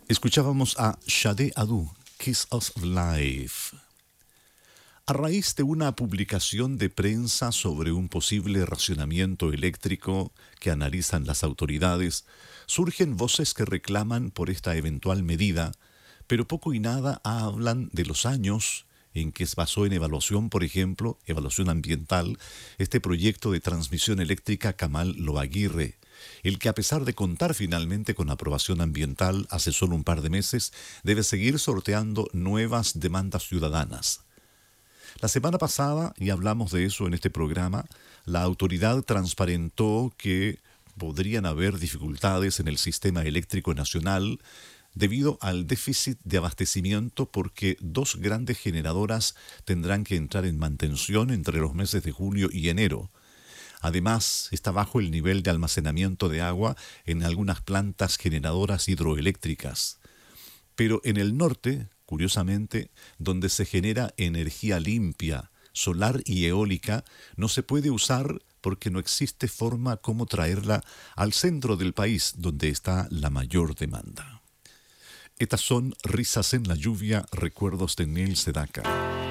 Escuchábamos a Sade Adu, Kiss of Life. A raíz de una publicación de prensa sobre un posible racionamiento eléctrico que analizan las autoridades, surgen voces que reclaman por esta eventual medida, pero poco y nada hablan de los años en que se basó en evaluación, por ejemplo, evaluación ambiental, este proyecto de transmisión eléctrica Camal Loaguirre, el que a pesar de contar finalmente con aprobación ambiental hace solo un par de meses, debe seguir sorteando nuevas demandas ciudadanas. La semana pasada, y hablamos de eso en este programa, la autoridad transparentó que podrían haber dificultades en el sistema eléctrico nacional debido al déficit de abastecimiento porque dos grandes generadoras tendrán que entrar en mantención entre los meses de julio y enero. Además, está bajo el nivel de almacenamiento de agua en algunas plantas generadoras hidroeléctricas. Pero en el norte, curiosamente, donde se genera energía limpia, solar y eólica, no se puede usar porque no existe forma como traerla al centro del país, donde está la mayor demanda. Estas son Risas en la lluvia, recuerdos de Neil Sedaka.